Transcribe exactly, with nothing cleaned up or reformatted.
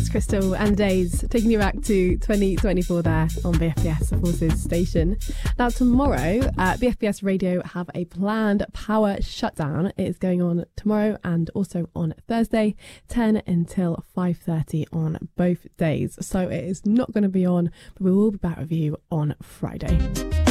That's Crystal and Days taking you back to twenty twenty-four there on B F P S Forces Station. Now tomorrow, uh, B F P S Radio have a planned power shutdown. It is going on tomorrow and also on Thursday, ten until five thirty on both days. So it is not going to be on, but we will be back with you on Friday.